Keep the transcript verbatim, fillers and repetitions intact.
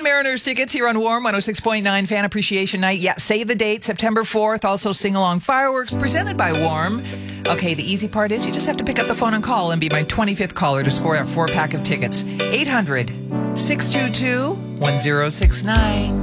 Mariners tickets here on Warm one oh six point nine Fan Appreciation Night. Yeah, save the date, September fourth. Also sing-along fireworks presented by Warm. Okay, the easy part is you just have to pick up the phone and call and be my twenty-fifth caller to score a four-pack of tickets. eight hundred, six two two, one oh six nine.